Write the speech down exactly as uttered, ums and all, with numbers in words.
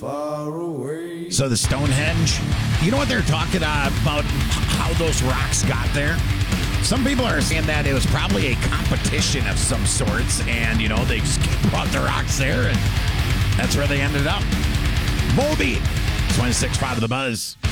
far away. So the Stonehenge, you know what they're talking uh, about, how those rocks got there? Some people are saying that it was probably a competition of some sorts, and, you know, they just brought the rocks there, and that's where they ended up. Moby, twenty-six point five of the Buzz.